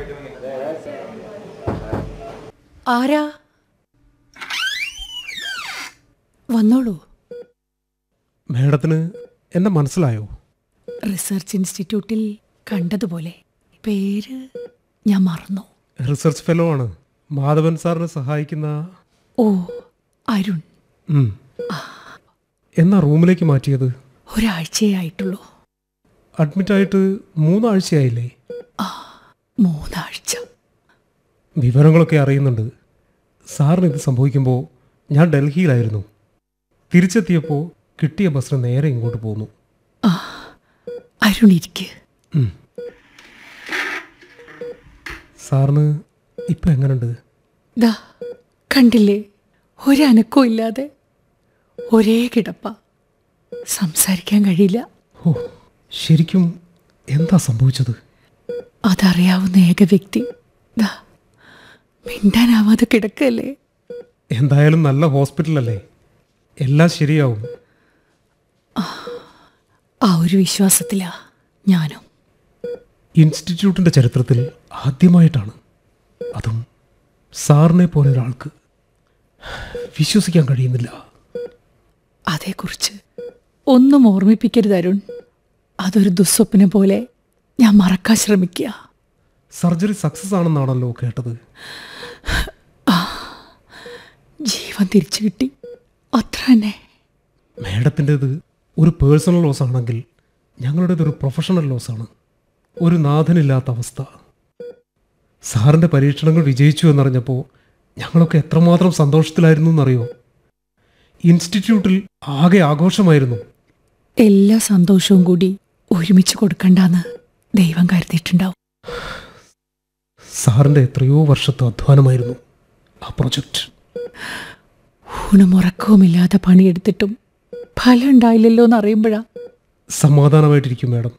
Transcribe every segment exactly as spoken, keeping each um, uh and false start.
ആരാ? വന്നോളൂ. മേഡത്തിന് എന്നെ മനസ്സിലായോ? റിസർച്ച് ഇൻസ്റ്റിറ്റ്യൂട്ടിൽ കണ്ടതുപോലെ. പേര് ഞാൻ മറന്നു. റിസർച്ച് ഫെലോ ആണ്, മാധവൻ സാറിനെ സഹായിക്കുന്ന. ഓ, അരുൺ. ഉം. എന്നാ റൂമിലേക്ക് മാറ്റിയത്? ഒരാഴ്ചയേ ആയിട്ടുള്ളൂ. അഡ്മിറ്റായിട്ട് മൂന്നാഴ്ചയായില്ലേ? ആ, മൂന്നാഴ്ച. വിവരങ്ങളൊക്കെ അറിയുന്നുണ്ട്. സാറിന് ഇത് സംഭവിക്കുമ്പോൾ ഞാൻ ഡൽഹിയിലായിരുന്നു. തിരിച്ചെത്തിയപ്പോൾ കിട്ടിയ ബസ്സിന് നേരെ ഇങ്ങോട്ട് പോന്നു. ആ, അരുൺ ഇരിക്ക്. സാറിന് ഇപ്പം എങ്ങനെയുണ്ട്? ദാ കണ്ടില്ലേ, ഒരനക്കവും ഇല്ലാതെ ഒരേ കിടപ്പ. സംസാരിക്കാൻ കഴിയില്ല. ഓ, ശരിക്കും എന്താ സംഭവിച്ചത്? അതറിയാവുന്ന ഏക വ്യക്തി ദാ മിണ്ടാനാവാതെ കിടക്കല്ലേ. എന്തായാലും നല്ല ഹോസ്പിറ്റലല്ലേ, എല്ലാം ശരിയാവും. ആ ഒരു വിശ്വാസത്തിലാ ഞാനും. ഇൻസ്റ്റിറ്റ്യൂട്ടിൻ്റെ ചരിത്രത്തിൽ ആദ്യമായിട്ടാണ്, അതും സാറിനെ പോലെ ഒരാൾക്ക്. വിശ്വസിക്കാൻ കഴിയുന്നില്ല. അതേക്കുറിച്ച് ഒന്നും ഓർമ്മിപ്പിക്കരുത് അരുൺ. അതൊരു ദുസ്വപ്നം പോലെ ഞാൻ മറക്കാൻ ശ്രമിക്കുക. സർജറി സക്സസ് ആണെന്നാണല്ലോ കേട്ടത്. ജീവൻ തിരിച്ചു കിട്ടി, അത്ര തന്നെ. മേഡത്തിൻ്റെത് ഒരു പേഴ്സണൽ ലോസ് ആണെങ്കിൽ ഞങ്ങളുടേതൊരു പ്രൊഫഷണൽ ലോസാണ്. ഒരു നാഥനില്ലാത്ത അവസ്ഥ. സാറിൻ്റെ പരീക്ഷണങ്ങൾ വിജയിച്ചു എന്നറിഞ്ഞപ്പോൾ ഞങ്ങളൊക്കെ എത്രമാത്രം സന്തോഷത്തിലായിരുന്നു എന്നറിയോ? ഇൻസ്റ്റിറ്റ്യൂട്ടിൽ ആകെ ആഘോഷമായിരുന്നു. എല്ലാ സന്തോഷവും കൂടി ഒരുമിച്ച് കൊടുക്കണ്ടെന്ന് ദൈവം കരുതിയിട്ടുണ്ടാവും. സാറിൻ്റെ എത്രയോ വർഷത്തെ അധ്വാനമായിരുന്നു ആ പ്രൊജക്റ്റ്. ഊണുമുറക്കവുമില്ലാതെ പണിയെടുത്തിട്ടും ഫലം ഉണ്ടായില്ലല്ലോ എന്ന് അറിയുമ്പോഴാ. സമാധാനമായിട്ടിരിക്കും മാഡം.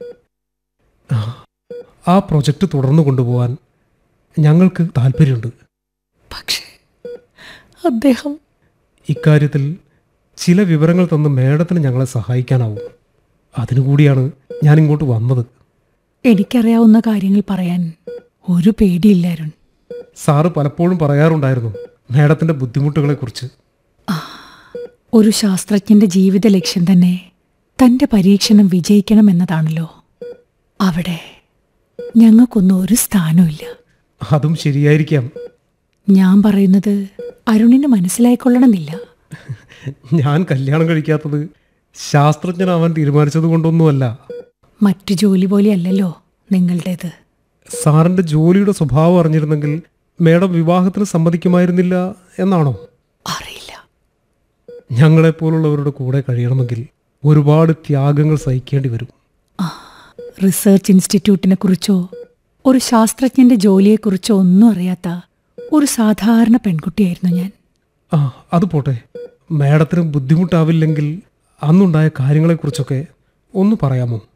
ആ പ്രൊജക്റ്റ് തുടർന്നു കൊണ്ടുപോകാൻ ഞങ്ങൾക്ക് താല്പര്യമുണ്ട്. പക്ഷേ അദ്ദേഹം ഇക്കാര്യത്തിൽ ചില വിവരങ്ങൾ തന്ന് മേഡത്തിന് ഞങ്ങളെ സഹായിക്കാനാവും. അതിനുകൂടിയാണ് ഞാനിങ്ങോട്ട് വന്നത്. എനിക്കറിയാവുന്ന കാര്യങ്ങൾ പറയാൻ ഒരു പേടിയില്ല അരുൺ. സാറ് പലപ്പോഴും പറയാറുണ്ടായിരുന്നു മേഡത്തിൻ്റെ ബുദ്ധിമുട്ടുകളെക്കുറിച്ച്. ഒരു ശാസ്ത്രജ്ഞന്റെ ജീവിത ലക്ഷ്യം തന്നെ തൻ്റെ പരീക്ഷണം വിജയിക്കണം എന്നതാണല്ലോ. അവിടെ ഞങ്ങൾക്കൊന്നും ഒരു സ്ഥാനമില്ല. അതും ശരിയായിരിക്കാം. ഞാൻ പറയുന്നത് അരുണിന് മനസ്സിലായിക്കൊള്ളണമെന്നില്ല. ഞാൻ കല്യാണം കഴിക്കാത്തത് ശാസ്ത്രജ്ഞനാവാൻ തീരുമാനിച്ചത് കൊണ്ടൊന്നുമല്ല. മറ്റു ജോലി പോലെയല്ലല്ലോ നിങ്ങളുടേത്. സാറിൻ്റെ ജോലിയുടെ സ്വഭാവം അറിഞ്ഞിരുന്നെങ്കിൽ മേഡം വിവാഹത്തിന് സമ്മതിക്കുമായിരുന്നില്ല എന്നാണോ? അറിയില്ല. ഞങ്ങളെപ്പോലുള്ളവരുടെ കൂടെ കഴിയണമെങ്കിൽ ഒരുപാട് ത്യാഗങ്ങൾ സഹിക്കേണ്ടി വരും. റിസർച്ച് ഇൻസ്റ്റിറ്റ്യൂട്ടിനെ കുറിച്ചോ ഒരു ശാസ്ത്രജ്ഞന്റെ ജോലിയെക്കുറിച്ചോ ഒന്നും അറിയാത്ത ഒരു സാധാരണ പെൺകുട്ടിയായിരുന്നു ഞാൻ. ആ, അത് പോട്ടെ. മേഡത്തിന് ബുദ്ധിമുട്ടാവില്ലെങ്കിൽ അന്നുണ്ടായ കാര്യങ്ങളെക്കുറിച്ചൊക്കെ ഒന്ന് പറയാമോ?